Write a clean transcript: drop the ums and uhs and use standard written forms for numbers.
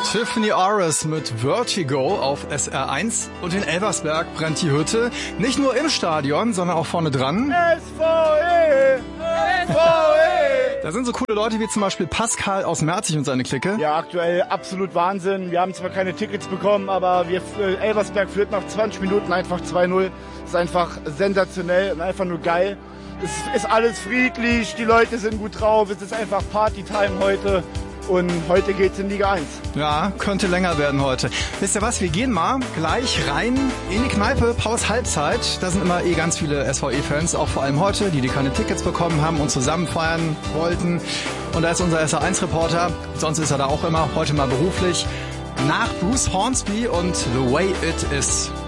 Tiffany Ares mit Vertigo auf SR1 und in Elversberg brennt die Hütte. Nicht nur im Stadion, sondern auch vorne dran. SVE! SVE! Da sind so coole Leute wie zum Beispiel Pascal aus Merzig und seine Clique. Ja, aktuell absolut Wahnsinn. Wir haben zwar keine Tickets bekommen, aber Elversberg führt nach 20 Minuten einfach 2-0. Ist einfach sensationell und einfach nur geil. Es ist alles friedlich, die Leute sind gut drauf, es ist einfach Partytime heute. Und heute geht's in Liga 1. Ja, könnte länger werden heute. Wisst ihr was, wir gehen mal gleich rein in die Kneipe, Pause Halbzeit. Da sind immer ganz viele SVE-Fans, auch vor allem heute, die keine Tickets bekommen haben und zusammen feiern wollten. Und da ist unser SR1-Reporter, sonst ist er da auch immer, heute mal beruflich, nach Bruce Hornsby und The Way It Is.